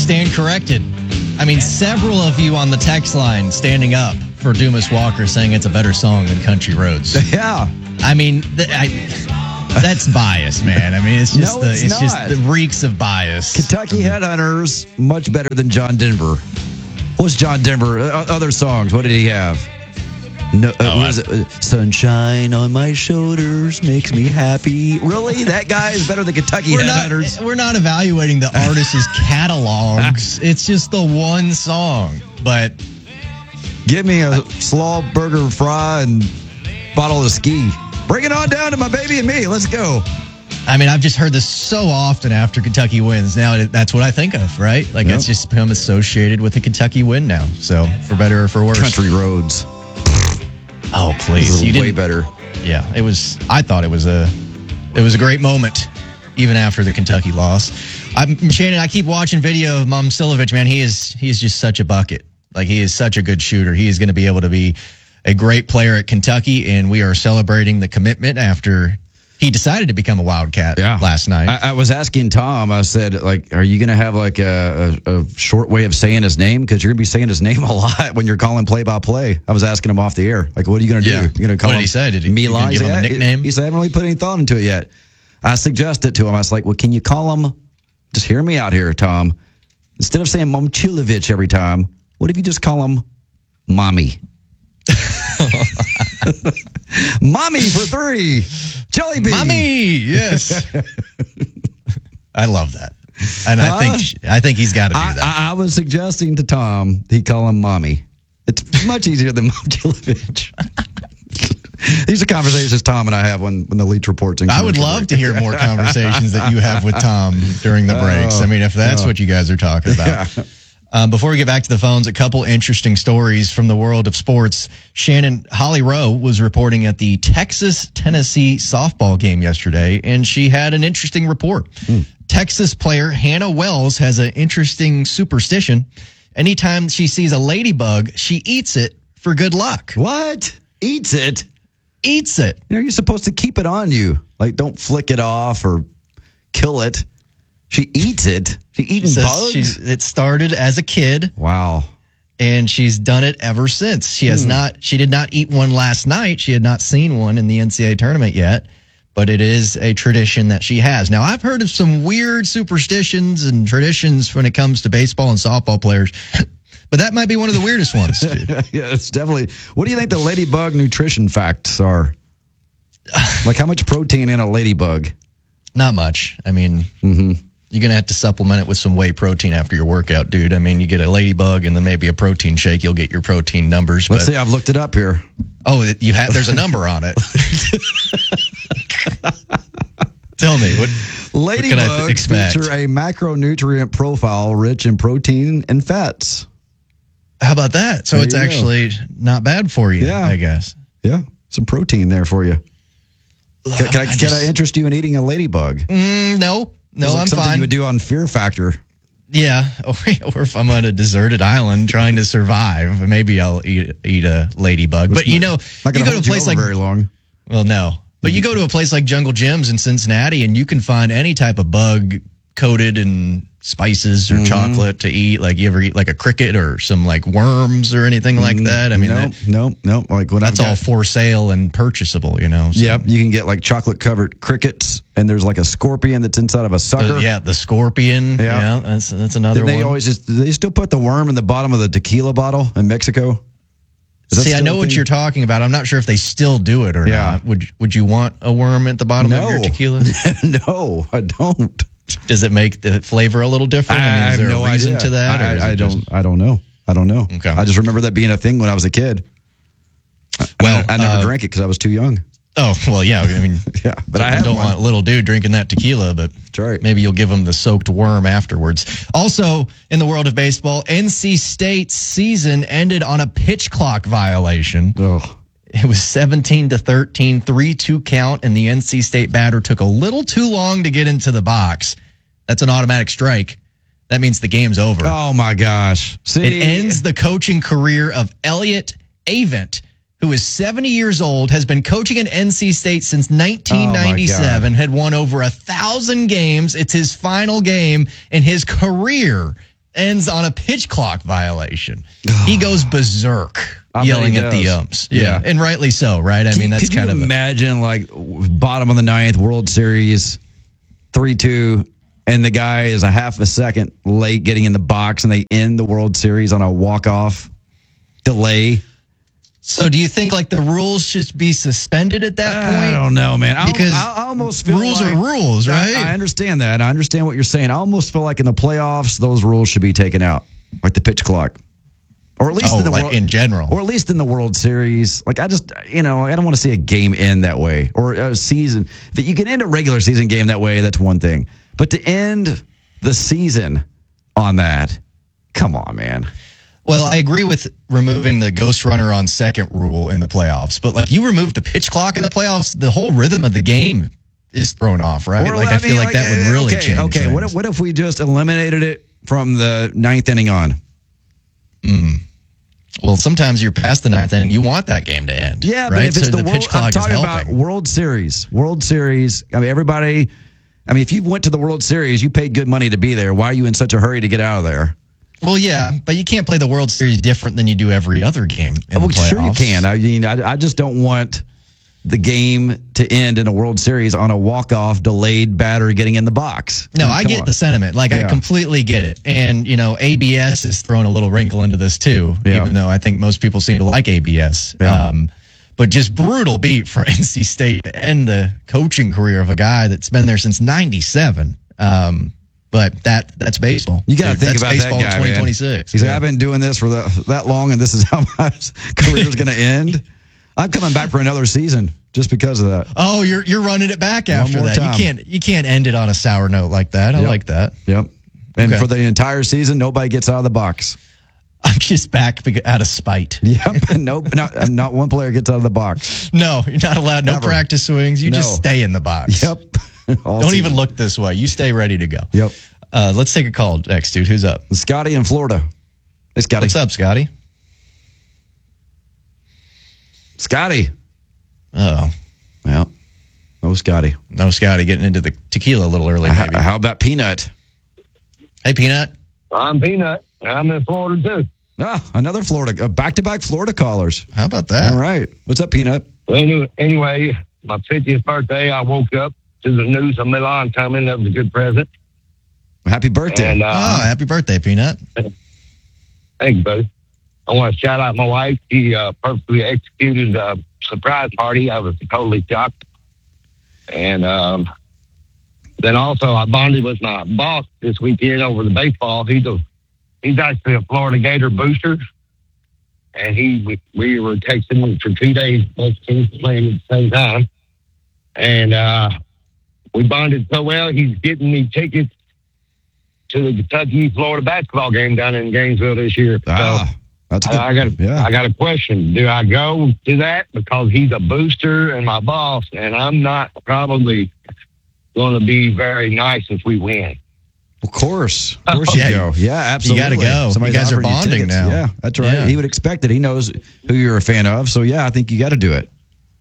stand corrected. I mean, several of you on the text line standing up for Dumas Walker saying it's a better song than Country Roads. Yeah. I mean, that's bias, man. I mean, it's just just the reeks of bias. Kentucky Headhunters, much better than John Denver. What's John Denver? Other songs, what did he have? No, Sunshine on my shoulders makes me happy. Really? That guy is better than Kentucky Headhunters? We're not evaluating the artist's catalogs. It's just the one song. But give me a slaw burger fry and bottle of ski. Bring it on down to my baby and me. Let's go. I mean, I've just heard this so often after Kentucky wins. Now that's what I think of, right? Like it's just become associated with a Kentucky win now. So for better or for worse. Country Roads. Oh, please. You did way better. Yeah, it was. I thought it was a great moment, even after the Kentucky loss. Shannon, I keep watching video of Momcilovic, man. He is just such a bucket. Like, he is such a good shooter. He is going to be able to be a great player at Kentucky, and we are celebrating the commitment after he decided to become a Wildcat last night. I was asking Tom, I said, like, are you going to have like a short way of saying his name? Because you're going to be saying his name a lot when you're calling play-by-play. I was asking him off the air. Like, what are you going to do? You're going to call what him? Did he say? Did he give him a nickname? He said, I haven't really put any thought into it yet. I suggested to him, I was like, well, can you call him, just hear me out here, Tom. Instead of saying Momcilovic every time, what if you just call him Mommy? Mommy for 3. Jelly bean. Mommy, yes. I love that. And I think he's got to do that. I was suggesting to Tom he call him Mommy. It's much easier than Momcilovic. These are conversations Tom and I have when the Leach reports. I would love to hear more conversations that you have with Tom during the breaks. I mean, if that's what you guys are talking about. Yeah. Before we get back to the phones, a couple interesting stories from the world of sports. Shannon, Holly Rowe was reporting at the Texas-Tennessee softball game yesterday, and she had an interesting report. Texas player Hannah Wells has an interesting superstition. Anytime she sees a ladybug, she eats it for good luck. What? Eats it? Eats it. You know, you're supposed to keep it on you. Like, don't flick it off or kill it. She eats it. She eats bugs? It started as a kid. Wow. And she's done it ever since. She did not eat one last night. She had not seen one in the NCAA tournament yet, but it is a tradition that she has. Now, I've heard of some weird superstitions and traditions when it comes to baseball and softball players, but that might be one of the weirdest ones. Yeah, it's definitely. What do you think the ladybug nutrition facts are? Like, how much protein in a ladybug? Not much. I mean, you're going to have to supplement it with some whey protein after your workout, dude. I mean, you get a ladybug and then maybe a protein shake. You'll get your protein numbers. Let's see. I've looked it up here. Oh, there's a number on it. Tell me, what can I expect? Feature a macronutrient profile rich in protein and fats. How about that? So it's actually not bad for you, I guess. Yeah, some protein there for you. Can I interest you in eating a ladybug? No, I'm fine. You would do on Fear Factor. Yeah, or if I'm on a deserted island trying to survive, maybe I'll eat a ladybug. But you go to a place like very long. Well, no, but you go to a place like Jungle Jim's in Cincinnati, and you can find any type of bug coated in spices or chocolate to eat. Like, you ever eat like a cricket or some like worms or anything like that? I mean, no. Like, when that's all for sale and purchasable, you know. So. Yep, you can get like chocolate covered crickets, and there's like a scorpion that's inside of a sucker. The scorpion. Yeah, that's another one. They still put the worm in the bottom of the tequila bottle in Mexico. See, I know what you're talking about. I'm not sure if they still do it or not. Would you want a worm at the bottom of your tequila? No, I don't. Does it make the flavor a little different? I is there have no a reason idea to that? I don't know. Okay. I just remember that being a thing when I was a kid. Well, I never drank it because I was too young. Oh, well, yeah. I mean, but I don't want little dude drinking that tequila, but maybe you'll give him the soaked worm afterwards. Also, in the world of baseball, NC State's season ended on a pitch clock violation. Oh. It was 17-13, 3-2 count, and the NC State batter took a little too long to get into the box. That's an automatic strike. That means the game's over. Oh, my gosh. It ends the coaching career of Elliott Avent, who is 70 years old, has been coaching at NC State since 1997, had won over 1,000 games. It's his final game in his career ends on a pitch clock violation. He goes berserk yelling at the umps. Yeah. And rightly so, right? I mean, that's could kind you of imagine like bottom of the ninth, World Series, 3-2, and the guy is a half a second late getting in the box, and they end the World Series on a walk-off delay. So do you think like the rules should be suspended at that point? I don't know, man. Because I almost feel rules like, are rules, right? I understand that. I understand what you're saying. I almost feel like in the playoffs, those rules should be taken out, like the pitch clock, or at least in general, or at least in the World Series. Like I don't want to see a game end that way, or a season that you can end a regular season game that way. That's one thing, but to end the season on that, come on, man. Well, I agree with removing the ghost runner on second rule in the playoffs, but like you remove the pitch clock in the playoffs, the whole rhythm of the game is thrown off, right? Or, like I feel like that would really change. Okay, things. what if we just eliminated it from the ninth inning on? Well, sometimes you're past the ninth inning, you want that game to end. Yeah, right? but if it's so the pitch clock I'm talking is about helping. World Series. I mean, everybody. I mean, if you went to the World Series, you paid good money to be there. Why are you in such a hurry to get out of there? Well, yeah, but you can't play the World Series different than you do every other game in the playoffs. Sure you can. I mean, I just don't want the game to end in a World Series on a walk-off delayed batter getting in the box. No, I get the sentiment. Like, I completely get it. And, ABS is throwing a little wrinkle into this, too, even though I think most people seem to like ABS. Yeah. But just brutal beat for NC State to end the coaching career of a guy that's been there since 97. But that's baseball. You got to think about baseball that guy, 2026. Man. He's like, I've been doing this for that long, and this is how my career is going to end. I'm coming back for another season just because of that. Oh, you're running it back after that. Time. You can't end it on a sour note like that. I like that. Yep. And for the entire season, nobody gets out of the box. I'm just back out of spite. Yep. Nope. Not one player gets out of the box. No, you're not allowed. No Never. practice swings. You just stay in the box. Yep. Don't even look this way. You stay ready to go. Yep. Let's take a call next, dude. Who's up? Scotty in Florida. Hey, Scotty. What's up, Scotty? Scotty. Oh. Well, no Scotty. No Scotty getting into the tequila a little early, maybe. How about Peanut? Hey, Peanut. I'm Peanut. I'm in Florida, too. Ah, another Florida. Back-to-back Florida callers. How about that? All right. What's up, Peanut? Well, anyway, my 50th birthday, I woke up to the news of Milan coming. That was a good present. Happy birthday. And, happy birthday, Peanut. Thank you, buddy. I want to shout out my wife. She perfectly executed a surprise party. I was totally shocked. And then also I bonded with my boss this weekend over the baseball. He's actually a Florida Gator booster. And we were texting for 2 days, both teams playing at the same time. And we bonded so well, he's getting me tickets to the Kentucky-Florida basketball game down in Gainesville this year. That's good. I got a question. Do I go to that because he's a booster and my boss, and I'm not probably going to be very nice if we win? Of course you go. Yeah, absolutely. You got to go. Somebody's you guys are offering you bonding tickets. now. Yeah, that's right. Yeah. He would expect it. He knows who you're a fan of. So, yeah, I think you got to do it.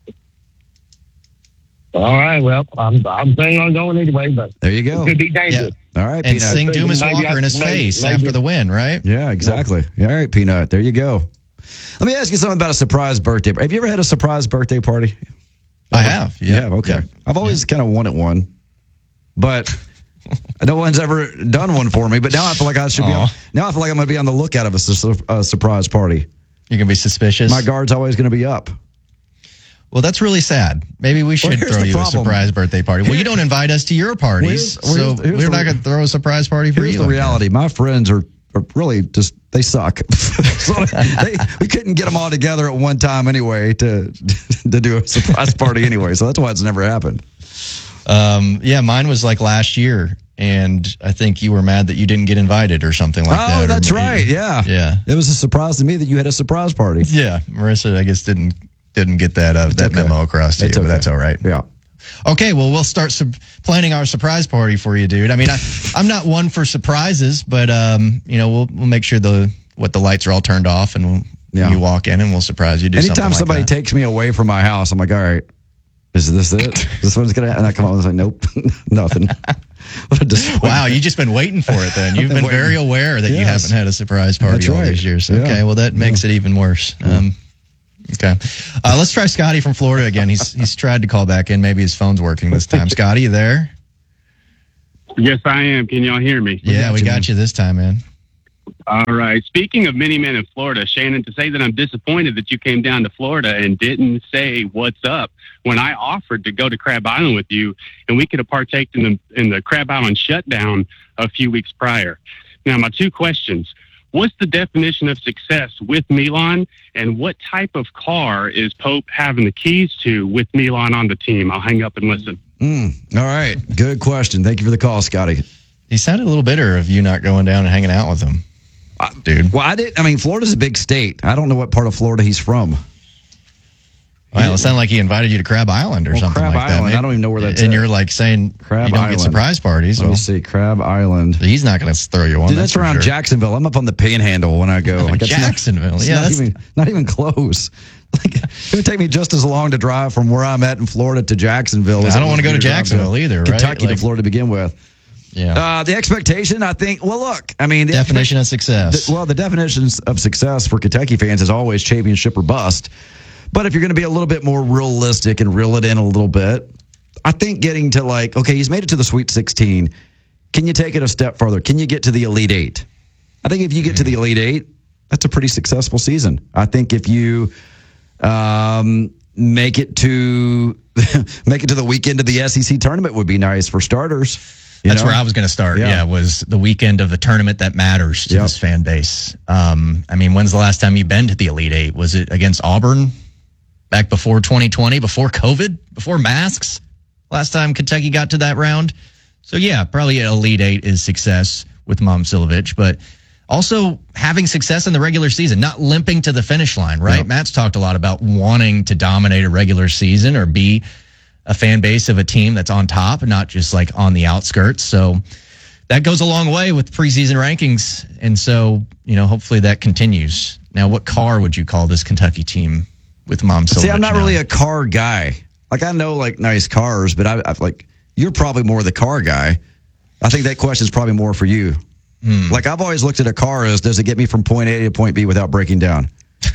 All right. Well, I'm planning on going anyway, but there you go. It could be dangerous. All right, And Peanut. sing Dumas Maybe Walker in his face maybe. after the win, right? Yeah, exactly. All right, Peanut. There you go. Let me ask you something about a surprise birthday. Have you ever had a surprise birthday party? I have. Yeah. Okay. Yeah. I've always kind of wanted one, but no one's ever done one for me. But now I feel like I should be. Now I feel like I'm going to be on the lookout of a surprise party. You're going to be suspicious? My guard's always going to be up. Well, that's really sad. Maybe we should here's throw the you problem. a surprise birthday party. Well, you don't invite us to your parties, so we're not going to throw a surprise party for Here's you. the reality. My friends are really just, they suck. So we couldn't get them all together at one time anyway to do a surprise party anyway. So that's why it's never happened. Yeah, mine was like last year, and I think you were mad that you didn't get invited or something like that. Oh, that's right. Yeah. Yeah. It was a surprise to me that you had a surprise party. Yeah, Marissa, I guess didn't get that memo across to you, but that's all right. Yeah. Okay, well, we'll start planning our surprise party for you, dude. I mean, I'm not one for surprises, but we'll make sure the lights are all turned off, and when you walk in, and we'll surprise you. Anytime somebody like takes me away from my house, I'm like, all right, is this it? This one's gonna? And I come on and say, nope, nothing. What a disappointment. Wow, you've just been waiting for it then. You've been very aware that you Yes. haven't had a surprise party That's all right. these years. Yeah. Okay, well, that makes it even worse. Okay. Let's try Scotty from Florida again. He's tried to call back in. Maybe his phone's working this time. Scotty, you there? Yes, I am. Can y'all hear me? Yeah, we got you this time, man. All right. Speaking of mini men in Florida, Shannon, to say that I'm disappointed that you came down to Florida and didn't say what's up when I offered to go to Crab Island with you, and we could have partaken in the Crab Island shutdown a few weeks prior. Now, my two questions. What's the definition of success with Milan, and what type of car is Pope having the keys to with Milan on the team? I'll hang up and listen. All right. Good question. Thank you for the call, Scotty. He sounded a little bitter of you not going down and hanging out with him, dude. Well, I mean, Florida's a big state. I don't know what part of Florida he's from. Well, it sounded like he invited you to Crab Island or something Crab like that. Island. Maybe. I don't even know where that's And at. you're like saying Crab you don't Island. get surprise parties. Let me Well, see. Crab Island. he's not going to throw you one. Dude, that's for around sure. Jacksonville. I'm up on the Panhandle when I go. Like, that's Jacksonville. It's Yeah, not even close. Like, it would take me just as long to drive from where I'm at in Florida to Jacksonville. I don't want to go to Jacksonville either, right? Kentucky Like- to Florida to begin with. Yeah. The expectation, I think. Well, look, I mean, Definition of success. the definitions of success for Kentucky fans is always championship or bust. But if you're going to be a little bit more realistic and reel it in a little bit, I think getting to like, okay, he's made it to the Sweet 16. Can you take it a step further? Can you get to the Elite Eight? I think if you get to the Elite Eight, that's a pretty successful season. I think if you make it to the weekend of the SEC tournament would be nice for starters. That's where I was going to start. Yeah, was the weekend of the tournament that matters to this fan base. I mean, when's the last time you've been to the Elite Eight? Was it against Auburn back before 2020, before COVID, before masks? Last time Kentucky got to that round. So, yeah, probably Elite Eight is success with Momcilovic, but also having success in the regular season, not limping to the finish line, right? Yep. Matt's talked a lot about wanting to dominate a regular season or be a fan base of a team that's on top, not just like on the outskirts. So that goes a long way with preseason rankings. And so, hopefully that continues. Now, what car would you call this Kentucky team with Momcilovic? See, I'm not really a car guy. Like, I know like nice cars, but I've like, you're probably more the car guy. I think that question is probably more for you. Like, I've always looked at a car as, does it get me from point A to point B without breaking down?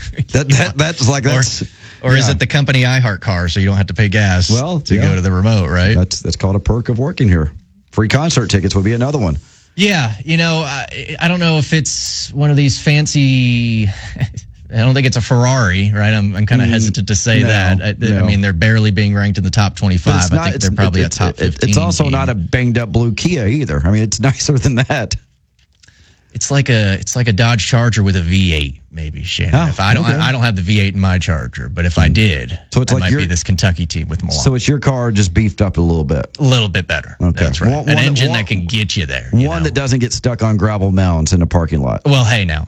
That's like, or is it the company I Heart car, so you don't have to pay gas to go to the remote, right? That's called a perk of working here. Free concert tickets would be another one. Yeah, I don't know if it's one of these fancy. I don't think it's a Ferrari, right? I'm kind of hesitant to say that. I mean, they're barely being ranked in the top 25. I think they're probably a top 15. It's also team. not a banged up blue Kia either. I mean, it's nicer than that. It's like a Dodge Charger with a V8, maybe, Shannon. Oh, if I don't have the V8 in my Charger, but if I did, so it's it like might be this Kentucky team with Milan. So it's your car just beefed up a little bit. A little bit better. Okay. That's right. An engine that can get you there. One that doesn't get stuck on gravel mounds in a parking lot. Well, hey, now,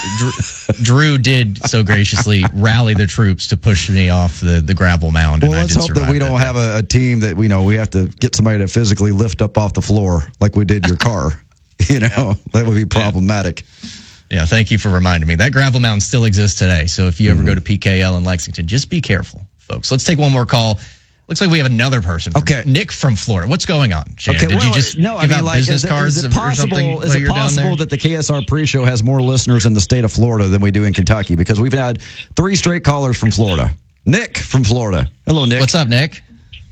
Drew did so graciously rally the troops to push me off the gravel mound. Well, let's hope that we don't have a team that we have to get somebody to physically lift up off the floor like we did your car. That would be problematic. Yeah, thank you for reminding me. That gravel mountain still exists today. So if you ever go to PKL in Lexington, just be careful, folks. Let's take one more call. Looks like we have another person. Okay. Nick from Florida. What's going on, Shannon? Okay, Did you just give out business cards is it possible, or something? Is it possible that the KSR pre-show has more listeners in the state of Florida than we do in Kentucky? Because we've had 3 straight callers from Florida. Nick from Florida. Hello, Nick. What's up, Nick?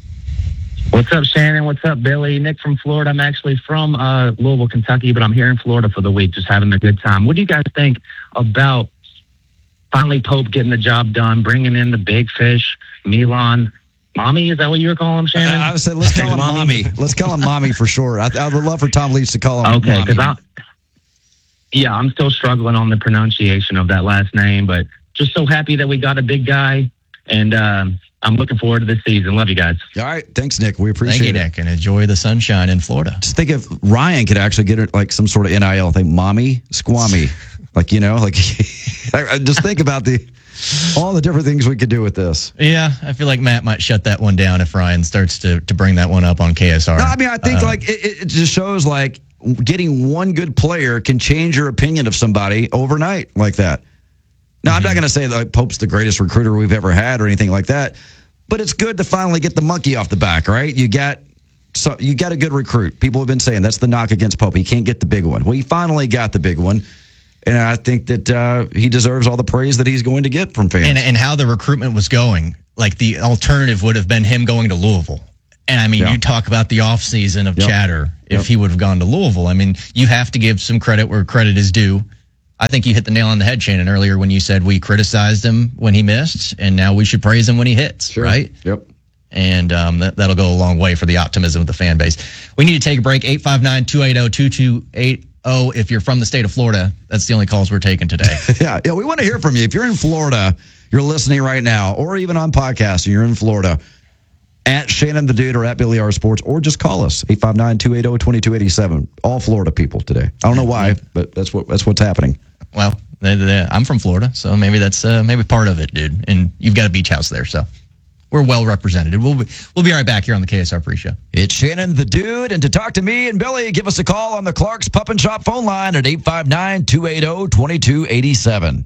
What's up, Shannon? What's up, Billy? Nick from Florida. I'm actually from Louisville, Kentucky, but I'm here in Florida for the week, just having a good time. What do you guys think about finally Pope getting the job done, bringing in the big fish, Milan? Mommy, is that what you were calling him, Shannon? I said, let's call him Mommy. Let's call him Mommy for short. I would love for Tom Leach to call him Mommy. I'm still struggling on the pronunciation of that last name, but just so happy that we got a big guy, and I'm looking forward to this season. Love you guys. All right. Thanks, Nick. We appreciate it. Thank you, Nick, and enjoy the sunshine in Florida. Just think if Ryan could actually get it like some sort of NIL thing. Mommy, Squammy. Just think about all the different things we could do with this. Yeah, I feel like Matt might shut that one down if Ryan starts to bring that one up on KSR. No, I mean, I think it just shows like getting one good player can change your opinion of somebody overnight like that. Now, I'm not going to say that Pope's the greatest recruiter we've ever had or anything like that, but it's good to finally get the monkey off the back, right? You got So you got a good recruit. People have been saying that's the knock against Pope. He can't get the big one. Well, he finally got the big one. And I think that he deserves all the praise that he's going to get from fans. And how the recruitment was going. Like, the alternative would have been him going to Louisville. And, I mean, you talk about the offseason of chatter if he would have gone to Louisville. I mean, you have to give some credit where credit is due. I think you hit the nail on the head, Shannon, earlier when you said we criticized him when he missed, and now we should praise him when he hits, right? Yep. And that'll go a long way for the optimism of the fan base. We need to take a break. 859-280-2280. If you're from the state of Florida, that's the only calls we're taking today. Yeah, we want to hear from you. If you're in Florida, you're listening right now, or even on podcast, and you're in Florida, at Shannon the Dude or at Billy R Sports, or just call us, 859-280-2287. All Florida people today. I don't know why, but that's what's happening. Well, I'm from Florida, so maybe that's maybe part of it, dude. And you've got a beach house there, so we're well represented. We'll be right back here on the KSR Pre-Show. It's Shannon the Dude, and to talk to me and Billy, give us a call on the Clark's Pup and Shop phone line at 859-280-2287.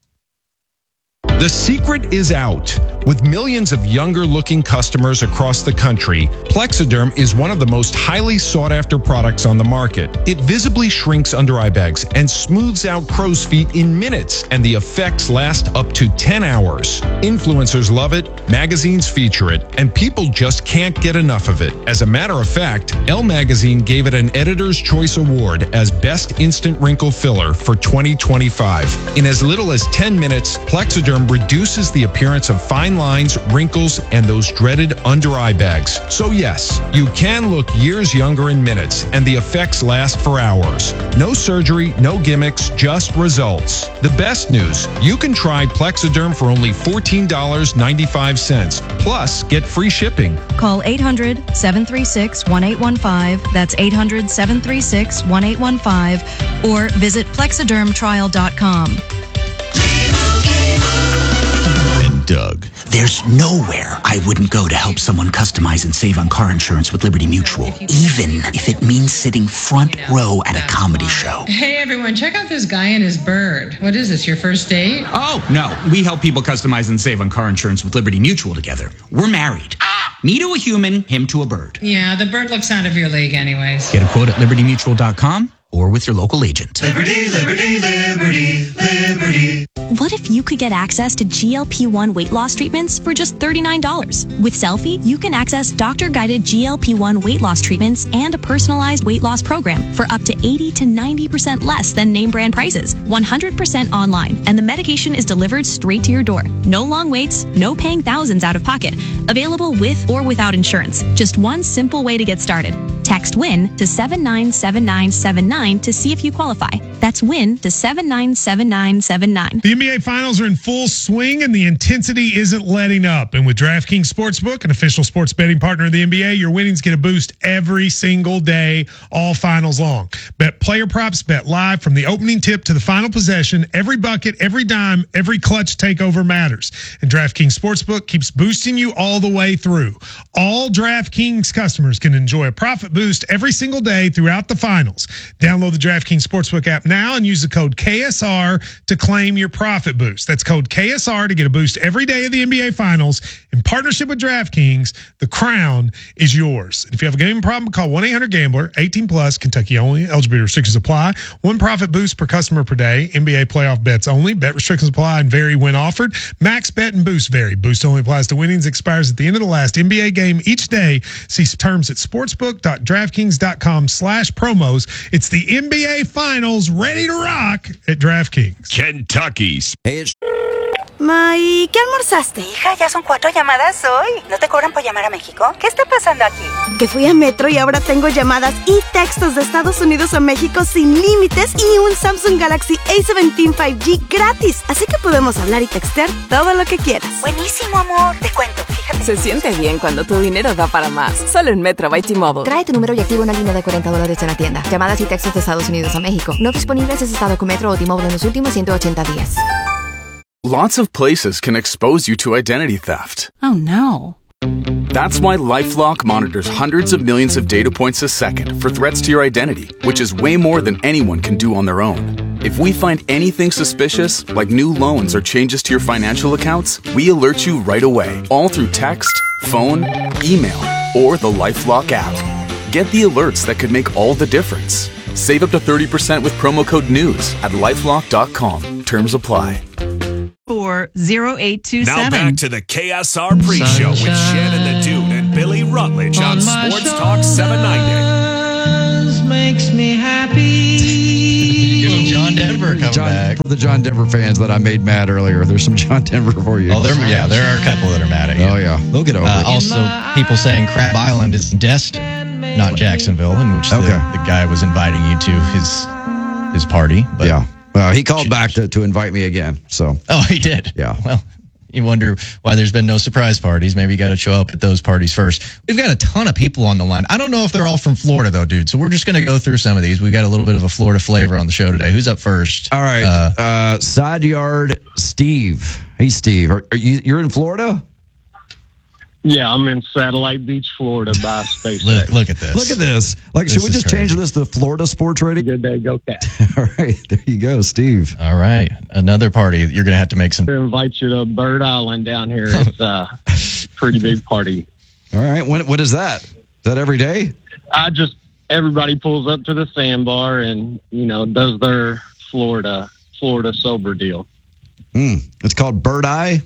The secret is out. With millions of younger-looking customers across the country, Plexiderm is one of the most highly sought-after products on the market. It visibly shrinks under-eye bags and smooths out crow's feet in minutes, and the effects last up to 10 hours. Influencers love it, magazines feature it, and people just can't get enough of it. As a matter of fact, Elle Magazine gave it an Editor's Choice Award as Best Instant Wrinkle Filler for 2025. In as little as 10 minutes, Plexiderm reduces the appearance of fine lines, wrinkles, and those dreaded under-eye bags. So yes, you can look years younger in minutes, and the effects last for hours. No surgery, no gimmicks, just results. The best news, you can try Plexiderm for only $14.95, plus get free shipping. Call 800-736-1815. That's 800-736-1815. Or visit plexidermtrial.com. Doug. There's nowhere I wouldn't go to help someone customize and save on car insurance with Liberty Mutual, even if it means sitting front row at a comedy show. Hey everyone, check out this guy and his bird. What is this, your first date? Oh, no. We help people customize and save on car insurance with Liberty Mutual together. We're married. Me to a human, him to a bird. Yeah, the bird looks out of your league anyways. Get a quote at libertymutual.com or with your local agent. Liberty, liberty, liberty, liberty. What if you could get access to GLP-1 weight loss treatments for just $39? With Selfie, you can access doctor-guided GLP-1 weight loss treatments and a personalized weight loss program for up to 80 to 90% less than name brand prices, 100% online, and the medication is delivered straight to your door. No long waits, no paying thousands out of pocket. Available with or without insurance. Just one simple way to get started. Text WIN to 797979 to see if you qualify. That's WIN to 797979. The NBA Finals are in full swing, and the intensity isn't letting up. And with DraftKings Sportsbook, an official sports betting partner of the NBA, your winnings get a boost every single day, all finals long. Bet player props, bet live from the opening tip to the final possession. Every bucket, every dime, every clutch takeover matters. And DraftKings Sportsbook keeps boosting you all the way through. All DraftKings customers can enjoy a profit boost every single day throughout the finals. Download the DraftKings Sportsbook app now and use the code KSR to claim your profit boost. That's code KSR to get a boost every day of the NBA Finals. In partnership with DraftKings, the crown is yours. If you have a gaming problem, call 1-800-GAMBLER, 18 plus, Kentucky only. Eligibility restrictions apply. One profit boost per customer per day. NBA playoff bets only. Bet restrictions apply and vary when offered. Max bet and boost vary. Boost only applies to winnings. Expires at the end of the last NBA game each day. See terms at sportsbook.draftkings.com/promos. It's the NBA Finals ready to rock at DraftKings. Kentucky's. Ma, ¿y qué almorzaste? Hija, ya son 4 llamadas hoy. ¿No te cobran por llamar a México? ¿Qué está pasando aquí? Que fui a Metro y ahora tengo llamadas y textos de Estados Unidos a México sin límites y un Samsung Galaxy A17 5G gratis. Así que podemos hablar y textear todo lo que quieras. Buenísimo, amor. Te cuento, fíjate. Se siente bien cuando tu dinero da para más. Solo en Metro by T-Mobile. Trae tu número y activa una línea de $40 en la tienda. Llamadas y textos de Estados Unidos a México. No disponibles si has estado con Metro o T-Mobile en los últimos 180 días. Lots of places can expose you to identity theft. Oh, no. That's why LifeLock monitors hundreds of millions of data points a second for threats to your identity, which is way more than anyone can do on their own. If we find anything suspicious, like new loans or changes to your financial accounts, we alert you right away, all through text, phone, email, or the LifeLock app. Get the alerts that could make all the difference. Save up to 30% with promo code NEWS at LifeLock.com. Terms apply. 0827. Now back to the KSR pre-show with Shannon the Dude and Billy Rutledge on Sports Talk 790. Makes me happy. John Denver coming back. For the John Denver fans that I made mad earlier, there's some John Denver for you. Oh, there are a couple that are mad at you. Oh, yeah. They'll get over it. Also, people saying Crab Island is Destin, not Jacksonville, in which the guy was inviting you to his party. But yeah. Well, he called back to invite me again. So. Oh, he did? Yeah. Well, you wonder why there's been no surprise parties. Maybe you got to show up at those parties first. We've got a ton of people on the line. I don't know if they're all from Florida, though, dude. So we're just going to go through some of these. We got a little bit of a Florida flavor on the show today. Who's up first? All right. Side Yard Steve. Hey, Steve. You're in Florida? Yeah, I'm in Satellite Beach, Florida by Space. Look at this. Look at this. Should we just change this to Florida Sports Radio? Good day, go Cat. All right, there you go, Steve. All right, another party. You're going to have to make some. I invite you to Bird Island down here. It's a pretty big party. All right, what is that? Is that every day? Everybody pulls up to the sandbar and, does their Florida sober deal. It's called Bird Eye?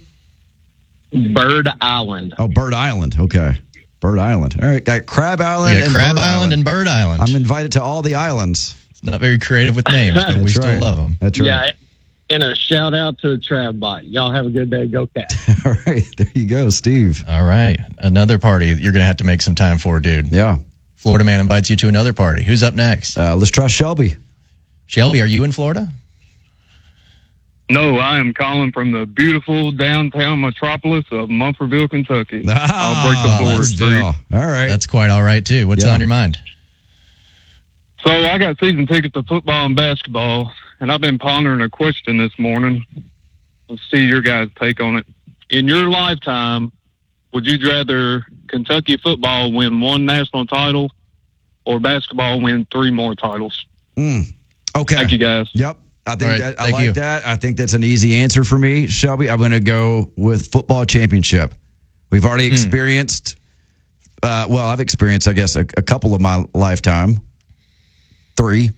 Bird Island. Oh, Bird Island. Okay. Bird Island. All right. Got Crab Island and Crab Bird Island and Bird Island. I'm invited to all the islands. It's not very creative with names, but we still love them. That's right. Yeah. And a shout out to Trav Bot. Y'all have a good day. Go Cat. All right. There you go, Steve. All right. Another party you're going to have to make some time for, dude. Yeah. Florida man invites you to another party. Who's up next? Let's try Shelby. Shelby, are you in Florida? No, I am calling from the beautiful downtown metropolis of Mumfordville, Kentucky. I'll break the Florida streak. All right. That's quite all right, too. What's on your mind? So I got season tickets to football and basketball, and I've been pondering a question this morning. Let's see your guys' take on it. In your lifetime, would you rather Kentucky football win one national title or basketball win 3 more titles? Okay. Thank you, guys. Yep. I think I like that. I think that's an easy answer for me, Shelby. I'm going to go with football championship. We've already experienced, I've experienced, I guess, a couple of my lifetime. 3.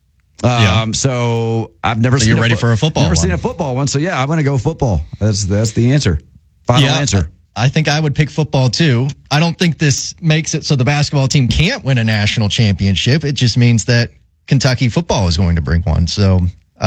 So I've never seen. You're ready for a football? Never seen a football one. So yeah, I'm going to go football. That's the answer. Final answer. I think I would pick football too. I don't think this makes it so the basketball team can't win a national championship. It just means that Kentucky football is going to bring one. So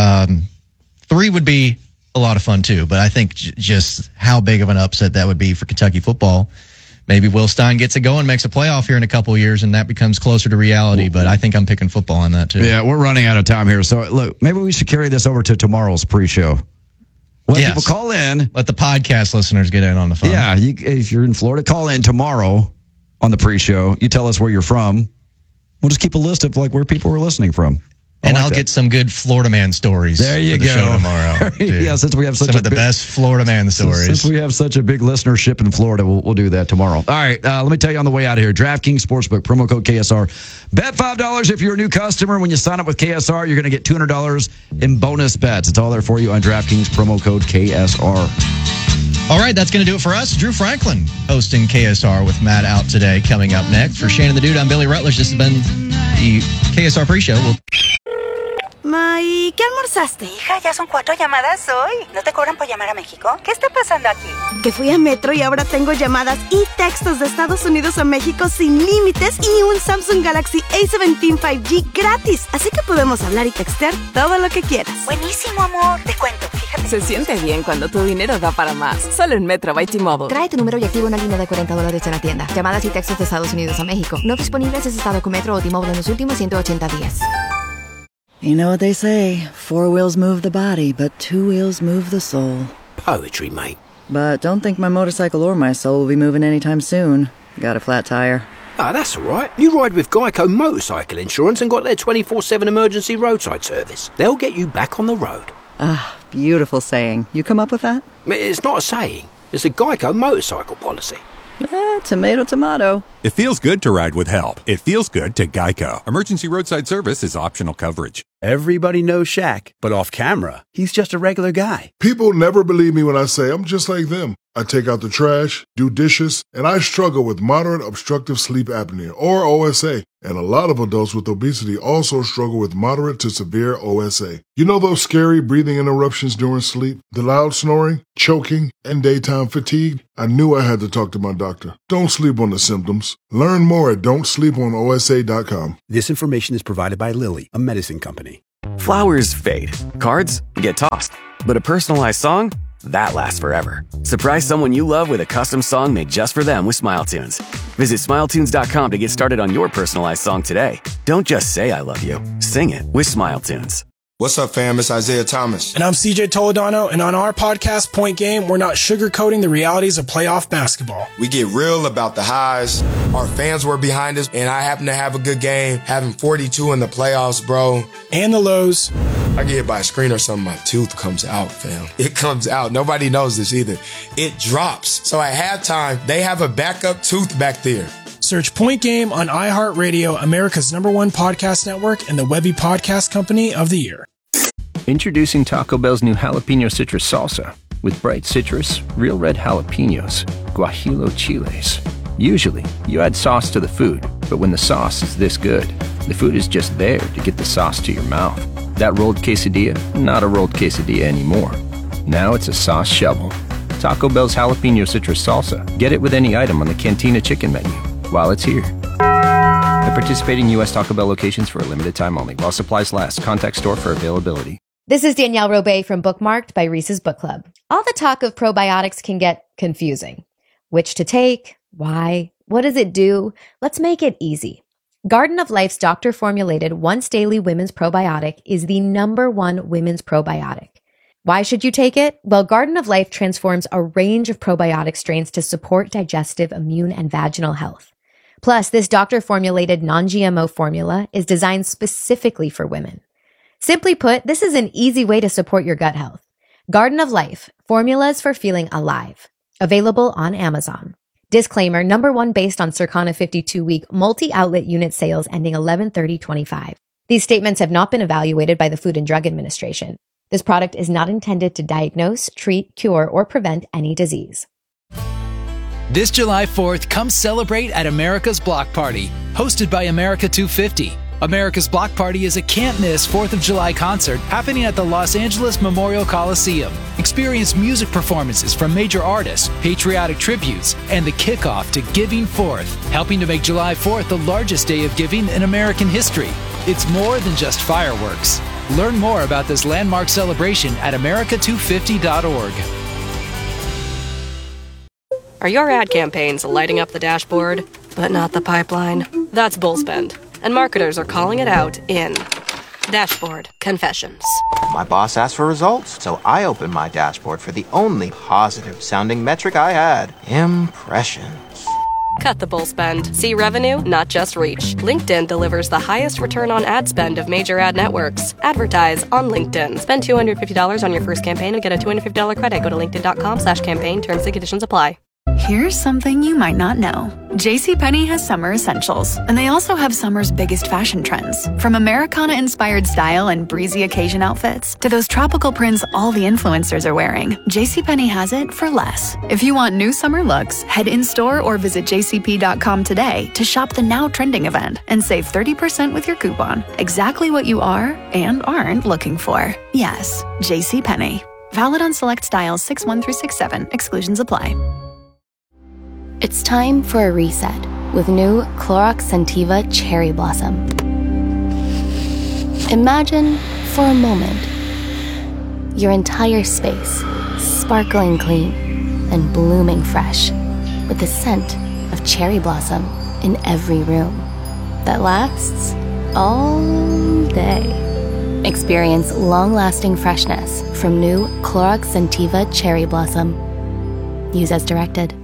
3 would be a lot of fun too. But I think just how big of an upset that would be for Kentucky football. Maybe Will Stein gets it going, makes a playoff here in a couple of years, and that becomes closer to reality. But I think I'm picking football on that too. Yeah, we're running out of time here. So look, maybe we should carry this over to tomorrow's pre-show. Let people call in. Let the podcast listeners get in on the phone. Yeah, if you're in Florida, call in tomorrow on the pre-show. You tell us where you're from. We'll just keep a list of where people were listening from. And I'll get some good Florida man stories. There you go. Show tomorrow. Yeah, since we have some of the best Florida man stories. Since we have such a big listenership in Florida, we'll do that tomorrow. All right, let me tell you on the way out of here. DraftKings Sportsbook, promo code KSR. Bet $5 if you're a new customer. When you sign up with KSR, you're going to get $200 in bonus bets. It's all there for you on DraftKings, promo code KSR. All right, that's going to do it for us. Drew Franklin hosting KSR with Matt out today. Coming up next, for Shannon the Dude, I'm Billy Rutledge. This has been the KSR pre-show. Ma, ¿y qué almorzaste? Hija, ya son 4 llamadas hoy. ¿No te cobran por llamar a México? ¿Qué está pasando aquí? Que fui a Metro y ahora tengo llamadas y textos de Estados Unidos a México sin límites y un Samsung Galaxy A17 5G gratis. Así que podemos hablar y textear todo lo que quieras. Buenísimo, amor. Te cuento, fíjate. Se siente bien cuando tu dinero da para más. Solo en Metro by T-Mobile. Trae tu número y activa una línea de $40 en la tienda. Llamadas y textos de Estados Unidos a México. No disponibles en estado con Metro o T-Mobile en los últimos 180 días. You know what they say, 4 wheels move the body, but 2 wheels move the soul. Poetry, mate. But don't think my motorcycle or my soul will be moving anytime soon. Got a flat tire. Ah, that's all right. You ride with Geico Motorcycle Insurance and got their 24/7 emergency roadside service. They'll get you back on the road. Ah, beautiful saying. You come up with that? It's not a saying. It's a Geico motorcycle policy. Tomato, tomato. It feels good to ride with help. It feels good to Geico. Emergency roadside service is optional coverage. Everybody knows Shaq, but off camera, he's just a regular guy. People never believe me when I say I'm just like them. I take out the trash, do dishes, and I struggle with moderate obstructive sleep apnea, or OSA. And a lot of adults with obesity also struggle with moderate to severe OSA. You know those scary breathing interruptions during sleep? The loud snoring, choking, and daytime fatigue? I knew I had to talk to my doctor. Don't sleep on the symptoms. Learn more at don'tsleeponosa.com. This information is provided by Lilly, a medicine company. Flowers fade. Cards get tossed. But a personalized song? That lasts forever. Surprise someone you love with a custom song made just for them with SmileTunes. Visit SmileTunes.com to get started on your personalized song today. Don't just say I love you. Sing it with SmileTunes. What's up, fam? It's Isaiah Thomas. And I'm CJ Toledano, and on our podcast, Point Game, we're not sugarcoating the realities of playoff basketball. We get real about the highs. Our fans were behind us, and I happen to have a good game, having 42 in the playoffs, bro. And the lows. I get hit by a screen or something, my tooth comes out, fam. It comes out. Nobody knows this either. It drops. So at halftime, they have a backup tooth back there. Search Point Game on iHeartRadio, America's #1 podcast network, and the Webby Podcast Company of the Year. Introducing Taco Bell's new jalapeno citrus salsa. With bright citrus, real red jalapenos, guajillo chiles. Usually, you add sauce to the food, but when the sauce is this good, the food is just there to get the sauce to your mouth. That rolled quesadilla, not a rolled quesadilla anymore. Now it's a sauce shovel. Taco Bell's jalapeno citrus salsa. Get it with any item on the Cantina chicken menu while it's here. At participating U.S. Taco Bell locations for a limited time only. While supplies last. Contact store for availability. This is Danielle Robay from Bookmarked by Reese's Book Club. All the talk of probiotics can get confusing. Which to take? Why? What does it do? Let's make it easy. Garden of Life's doctor-formulated once daily women's probiotic is the #1 women's probiotic. Why should you take it? Well, Garden of Life transforms a range of probiotic strains to support digestive, immune, and vaginal health. Plus, this doctor-formulated non-GMO formula is designed specifically for women. Simply put, this is an easy way to support your gut health. Garden of Life, formulas for feeling alive. Available on Amazon. Disclaimer, #1 based on Circana 52-week multi-outlet unit sales ending 11/30/25. These statements have not been evaluated by the Food and Drug Administration. This product is not intended to diagnose, treat, cure, or prevent any disease. This July 4th, come celebrate at America's Block Party, hosted by America 250. America's Block Party is a can't-miss 4th of July concert happening at the Los Angeles Memorial Coliseum. Experience music performances from major artists, patriotic tributes, and the kickoff to Giving Forth, helping to make July 4th the largest day of giving in American history. It's more than just fireworks. Learn more about this landmark celebration at america250.org. Are your ad campaigns lighting up the dashboard, but not the pipeline? That's Bullspend. And marketers are calling it out in Dashboard Confessions. My boss asked for results, so I opened my dashboard for the only positive-sounding metric I had: impressions. Cut the bull spend. See revenue, not just reach. LinkedIn delivers the highest return on ad spend of major ad networks. Advertise on LinkedIn. Spend $250 on your first campaign and get a $250 credit. Go to linkedin.com/campaign. Terms and conditions apply. Here's something you might not know. JCPenney has summer essentials, and they also have summer's biggest fashion trends. From Americana-inspired style and breezy occasion outfits to those tropical prints all the influencers are wearing, JCPenney has it for less. If you want new summer looks, head in-store or visit jcp.com today to shop the now trending event and save 30% with your coupon. Exactly what you are and aren't looking for. Yes, JCPenney. Valid on select styles 6-1 through 6-7. Exclusions apply. It's time for a reset with new Clorox Scentiva Cherry Blossom. Imagine, for a moment, your entire space sparkling clean and blooming fresh with the scent of cherry blossom in every room that lasts all day. Experience long-lasting freshness from new Clorox Scentiva Cherry Blossom. Use as directed.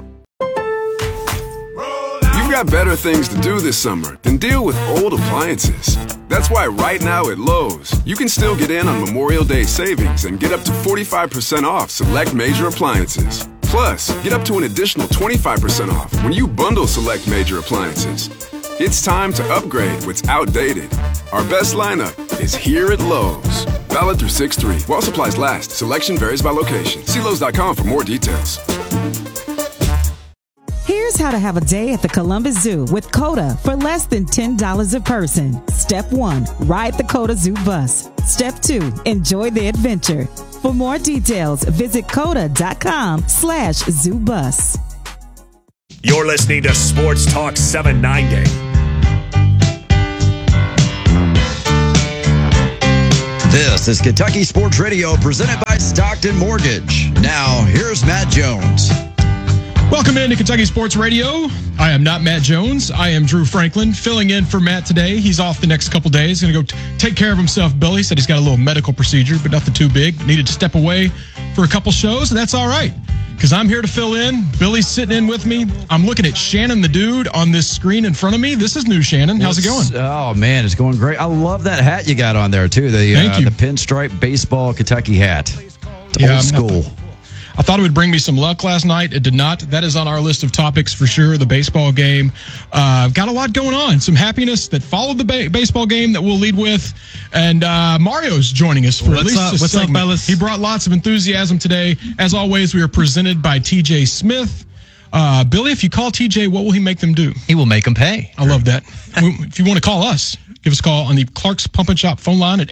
You've got better things to do this summer than deal with old appliances. That's why right now at Lowe's, you can still get in on Memorial Day savings and get up to 45% off select major appliances. Plus, get up to an additional 25% off when you bundle select major appliances. It's time to upgrade what's outdated. Our best lineup is here at Lowe's. Valid through 6/3. While supplies last. Selection varies by location. See Lowe's.com for more details. Here's how to have a day at the Columbus Zoo with COTA for less than $10 a person. Step 1, ride the COTA Zoo bus. Step 2, enjoy the adventure. For more details, visit COTA.com/ZooBus. You're listening to Sports Talk 790. This is Kentucky Sports Radio presented by Stockton Mortgage. Now, here's Matt Jones. Welcome into Kentucky Sports Radio. I am not Matt Jones. I am Drew Franklin, filling in for Matt today. He's off the next couple days. Going to go take care of himself, Billy. Said he's got a little medical procedure, but nothing too big. Needed to step away for a couple shows, and that's all right, because I'm here to fill in. Billy's sitting in with me. I'm looking at Shannon the Dude on this screen in front of me. This is new Shannon. How's it going? Oh, man, it's going great. I love that hat you got on there, too. Thank you. The pinstripe baseball Kentucky hat. It's old school. I thought it would bring me some luck last night. It did not. That is on our list of topics for sure, the baseball game. Got a lot going on. Some happiness that followed the baseball game that we'll lead with. And Mario's joining us for at least a segment. What's up, fellas? He brought lots of enthusiasm today. As always, we are presented by TJ Smith. Billy, if you call TJ, what will he make them do? He will make them pay. I love that. If you want to call us, give us a call on the Clark's Pump and Shop phone line at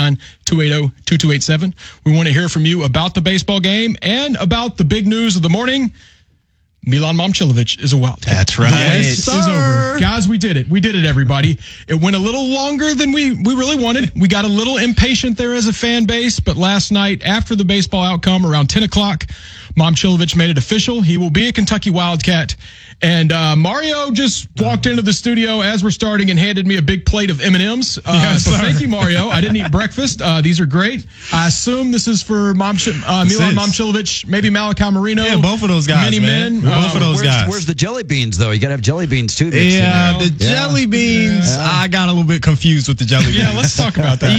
859-280-2287. We want to hear from you about the baseball game and about the big news of the morning. Milan Momcilovic is a Wildcat. That's right. It's over. Guys, we did it. We did it, everybody. It went a little longer than we really wanted. We got a little impatient there as a fan base, but last night, after the baseball outcome, around 10 o'clock, Momcilovic made it official. He will be a Kentucky Wildcat. And Mario just walked into the studio as we're starting and handed me a big plate of M&Ms. So thank you, Mario. I didn't eat breakfast. These are great. I assume this is for Milan Momcilovic, maybe Malachi Marino. Yeah, both of those guys, many men. Both of those guys. Where's the jelly beans, though? You got to have jelly beans, too. Jelly beans. Yeah. I got a little bit confused with the jelly beans. Yeah, let's talk about that.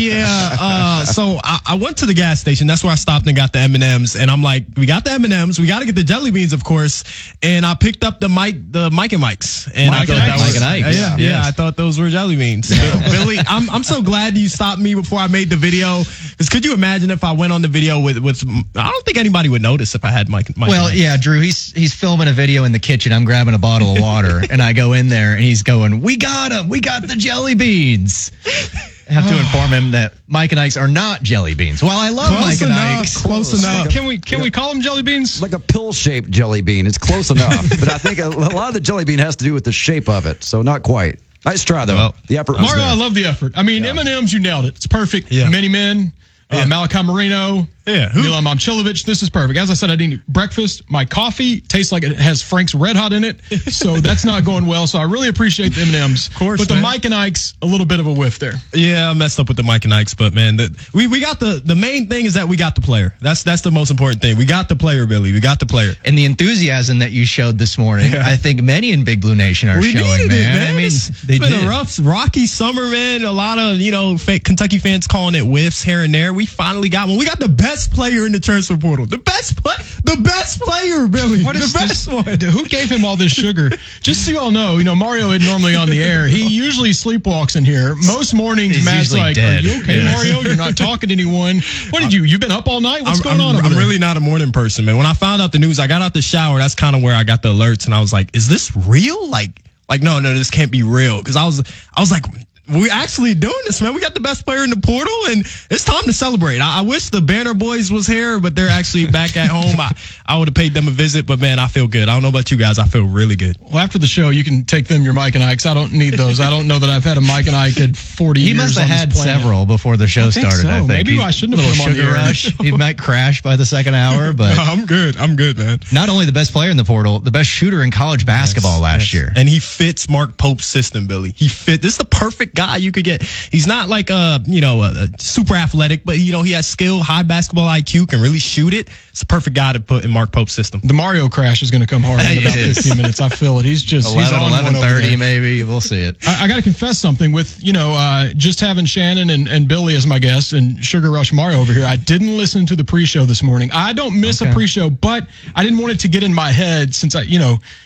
So I went to the gas station. That's where I stopped and got the M&Ms. And I'm like, we got the M&Ms. We got to get the jelly beans, of course. And I picked up the Mike and Mike's. And I thought that was Mike and Ike's. Yeah, I thought those were jelly beans. Billy, I'm so glad you stopped me before I made the video. Because could you imagine if I went on the video with I don't think anybody would notice if I had Mike. Well, yeah, Drew, he's filming a video in the kitchen. I'm grabbing a bottle of water and I go in there and he's going, we got him. We got the jelly beans. I have to inform him that Mike and Ike's are not jelly beans. Well, I love Mike and Ike's. Close enough. Can we call them jelly beans? Like a pill-shaped jelly bean. It's close enough. But I think a lot of the jelly bean has to do with the shape of it. So not quite. Nice try, though. Well, the effort was Mario, there. I love the effort. I mean, M&M's, you nailed it. It's perfect. Yeah. Many men. Malachi Marino. Milan Momcilovic. This is perfect. As I said, I didn't eat breakfast. My coffee tastes like it has Frank's Red Hot in it. So that's not going well. So I really appreciate the M&Ms. Of course, but the Mike and Ike's, a little bit of a whiff there. Yeah, I messed up with the Mike and Ike's. But, man, we got the main thing is that we got the player. That's the most important thing. We got the player, Billy. We got the player. And the enthusiasm that you showed this morning, I think many in Big Blue Nation are showing, man. I mean, it's been a rough, rocky summer, man. A lot of, Kentucky fans calling it whiffs here and there. We finally got one. We got the best player in the transfer portal. The best player, Billy. What is the best one. Who gave him all this sugar? Just so you all know, Mario isn't normally on the air. He usually sleepwalks in here. Most mornings, Matt's like, dead. Are you okay, Mario? You're not talking to anyone. What did you've been up all night? What's going on over there? I'm really not a morning person, man. When I found out the news, I got out the shower. That's kind of where I got the alerts, and I was like, is this real? Like no, this can't be real. Because I was like, we're actually doing this, man. We got the best player in the portal, and it's time to celebrate. I wish the Banner Boys was here, but they're actually back at home. I would have paid them a visit, but, man, I feel good. I don't know about you guys. I feel really good. Well, after the show, you can take them your Mike and Ike's. I don't need those. I don't know that I've had a Mike and Ike at 40 years. He must have had several before the show started, so. I think. Maybe I shouldn't have put him on the rush. He might crash by the second hour, but... No, I'm good, man. Not only the best player in the portal, the best shooter in college basketball last year. And he fits Mark Pope's system, Billy. This is the perfect guy you could get. He's not like a super athletic, but he has skill, high basketball IQ, can really shoot it. It's the perfect guy to put in Mark Pope's system. The Mario crash is going to come hard in about 15 minutes. I feel it. He's on 11:30 maybe. We'll see it. I got to confess something with just having Shannon and Billy as my guests and Sugar Rush Mario over here. I didn't listen to the pre-show this morning. I don't miss a pre-show, but I didn't want it to get in my head since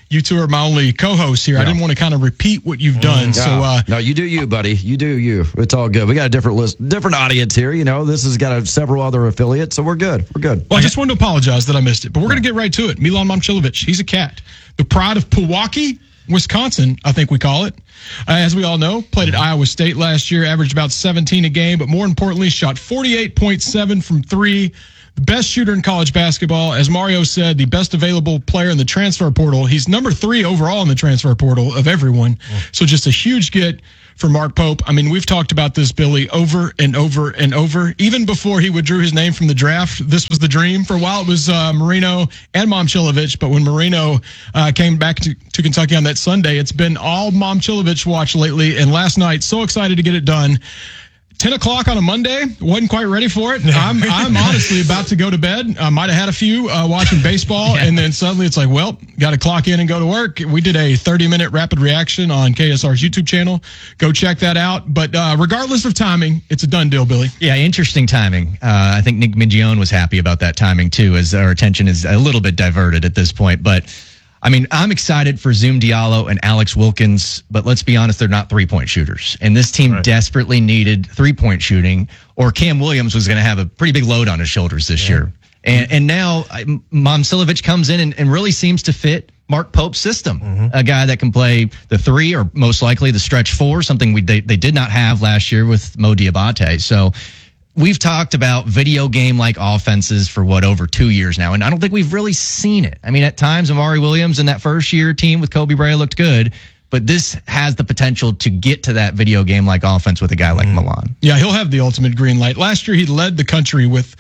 you two are my only co-hosts here. I didn't want to kind of repeat what you've done. No, you do you, buddy. You do you. It's all good. We got a different list, different audience here. This has got several other affiliates, so we're good. We're good. Well, I just wanted to apologize that I missed it, but we're going to get right to it. Milan Momcilovic, he's a cat. The pride of Pewaukee, Wisconsin, I think we call it. As we all know, played at Iowa State last year, averaged about 17 a game, but more importantly, shot 48.7 from three. The best shooter in college basketball. As Mario said, the best available player in the transfer portal. He's number 3 overall in the transfer portal of everyone. So just a huge get for Mark Pope. I mean, we've talked about this, Billy, over and over and over. Even before he withdrew his name from the draft, this was the dream. For a while, it was Marino and Momcilovic, but when Marino came back to Kentucky on that Sunday, it's been all Momcilovic watch lately, and last night, so excited to get it done. 10 o'clock on a Monday, wasn't quite ready for it. I'm honestly about to go to bed. I might have had a few watching baseball, and then suddenly it's like, well, got to clock in and go to work. We did a 30-minute rapid reaction on KSR's YouTube channel. Go check that out. But regardless of timing, it's a done deal, Billy. Yeah, interesting timing. I think Nick Mingione was happy about that timing, too, as our attention is a little bit diverted at this point. But I mean, I'm excited for Zoom Diallo and Alex Wilkins, but let's be honest, they're not three-point shooters. And this team desperately needed three-point shooting, or Cam Williams was going to have a pretty big load on his shoulders this year. And now Momcilovic comes in and really seems to fit Mark Pope's system. A guy that can play the 3 or most likely the stretch 4, something they did not have last year with Mo Diabate. So we've talked about video game-like offenses for, over 2 years now, and I don't think we've really seen it. I mean, at times, Amari Williams in that first-year team with Kobe Bryant looked good, but this has the potential to get to that video game-like offense with a guy like Milan. Yeah, he'll have the ultimate green light. Last year, he led the country with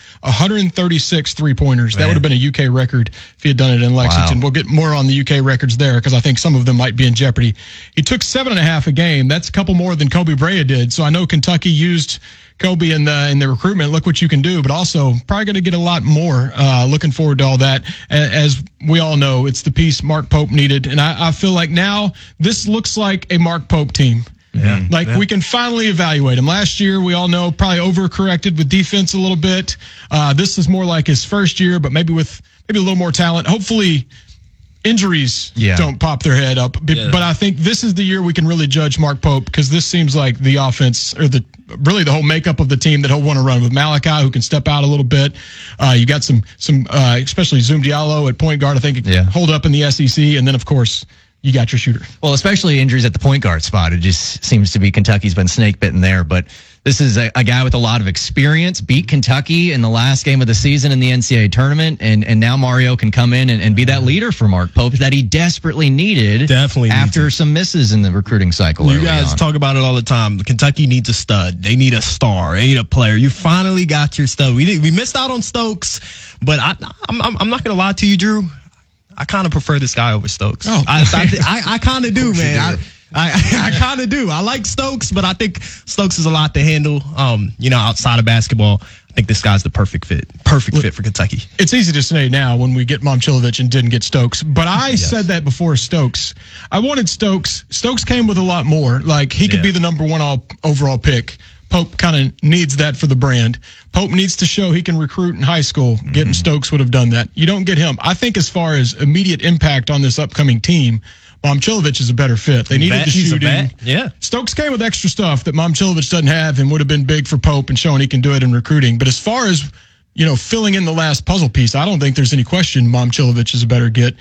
136 three-pointers. That would have been a UK record if he had done it in Lexington. Wow. We'll get more on the UK records there because I think some of them might be in jeopardy. He took 7.5 a game. That's a couple more than Kobe Bryant did, so I know Kentucky used Kobe in the recruitment. Look what you can do, but also probably going to get a lot more. Looking forward to all that. As we all know, it's the piece Mark Pope needed, and I feel like now this looks like a Mark Pope team. We can finally evaluate him. Last year, we all know, probably overcorrected with defense a little bit. This is more like his first year, but maybe with a little more talent. Hopefully injuries don't pop their head up. But I think this is the year we can really judge Mark Pope, because this seems like the offense, or really the whole makeup of the team that he'll want to run with Malachi, who can step out a little bit. You got some especially Zoom Diallo at point guard, I think can hold up in the SEC. And then, of course, you got your shooter. Well, especially injuries at the point guard spot. It just seems to be Kentucky's been snake bitten there. But this is a guy with a lot of experience, beat Kentucky in the last game of the season in the NCAA tournament. And now Mario can come in and be that leader for Mark Pope that he desperately needed after some misses in the recruiting cycle. You guys talk about it all the time. Kentucky needs a stud. They need a star. They need a player. You finally got your stud. We missed out on Stokes, but I'm not going to lie to you, Drew. I kind of prefer this guy over Stokes. I kind of do, man. I kind of do. I like Stokes, but I think Stokes is a lot to handle. Outside of basketball, I think this guy's the perfect fit for Kentucky. It's easy to say now when we get Momcilovic and didn't get Stokes, but I said that before Stokes. I wanted Stokes. Stokes came with a lot more. Like, he could be the number 1 overall pick. Pope kind of needs that for the brand. Pope needs to show he can recruit in high school. Getting Stokes would have done that. You don't get him. I think as far as immediate impact on this upcoming team, Momcilovic is a better fit. They needed the shooting. Yeah. Stokes came with extra stuff that Momcilovic doesn't have and would have been big for Pope and showing he can do it in recruiting. But as far as, filling in the last puzzle piece, I don't think there's any question Momcilovic is a better get.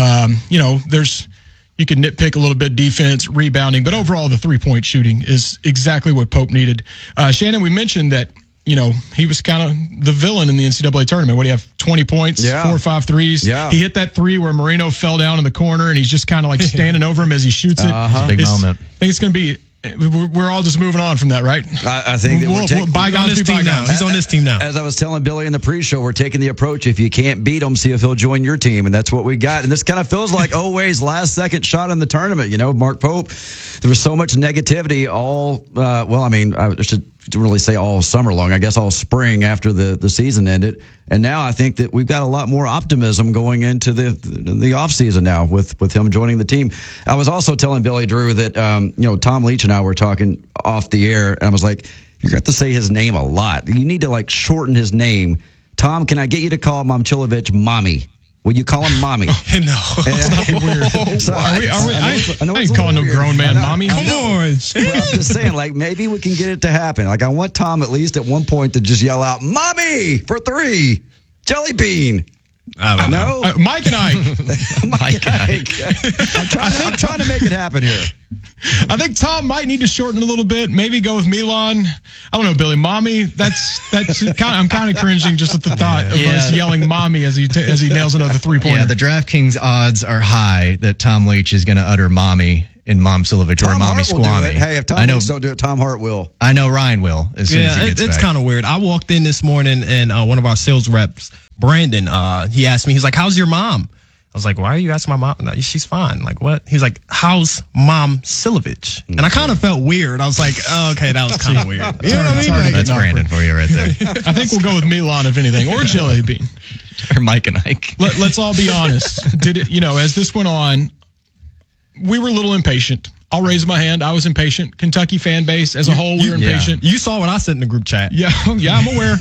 You can nitpick a little bit defense, rebounding, but overall the three-point shooting is exactly what Pope needed. Shannon, we mentioned that, he was kind of the villain in the NCAA tournament. What do you have, 20 points, 4 or 5 threes? Yeah. He hit that 3 where Marino fell down in the corner, and he's just kind of like standing over him as he shoots it. Big moment. I think it's going to be, we're all just moving on from that, right? I think that bygones be bygones. He's on this team now. As I was telling Billy in the pre-show, we're taking the approach, if you can't beat him, see if he'll join your team, and that's what we got. And this kind of feels like Oweh's last-second shot in the tournament. Mark Pope, there was so much negativity I should really say all summer long, I guess all spring after the season ended. And now I think that we've got a lot more optimism going into the offseason now with him joining the team. I was also telling Billy Drew that, Tom Leach and I were talking off the air, and I was like, you're going to have to say his name a lot. You need to shorten his name. Tom, can I get you to call Momcilovic Mommy? Will you call him mommy? No, it's not weird. So, I ain't calling no grown man mommy. Come on. I'm just saying, like, maybe we can get it to happen. Like, I want Tom at least at one point to just yell out, "Mommy!" for 3. Jelly bean. I don't know. Mike and Ike. Mike and Ike. I'm trying to make it happen here. I think Tom might need to shorten a little bit. Maybe go with Milan. I don't know, Billy. Mommy. That's I'm kind of cringing just at the thought of us yelling "mommy" as he nails another 3-pointer. Yeah, the DraftKings odds are high that Tom Leach is going to utter "mommy" in Mom Silvich or Mommy Squammy. Hey, if Tom Leach don't do it, Tom Hart will. I know Ryan will as soon as he gets it's back. kind of weird. I walked in this morning and one of our sales reps, Brandon, he asked me, he's like, "How's your mom?" I was like, "Why are you asking my mom?" No, she's fine. Like, what? He's like, "How's Mom Silvich?" And I kind of felt weird. I was like, oh, okay, that was kind of weird. You know what I mean? That's Brandon for you right there. I think we'll go with Milan, if anything, or Jelly Bean. Or Mike and Ike. Let's all be honest. Did it? As this went on, we were a little impatient. I'll raise my hand. I was impatient. Kentucky fan base as a whole, we were impatient. You saw what I said in the group chat. Yeah, I'm aware.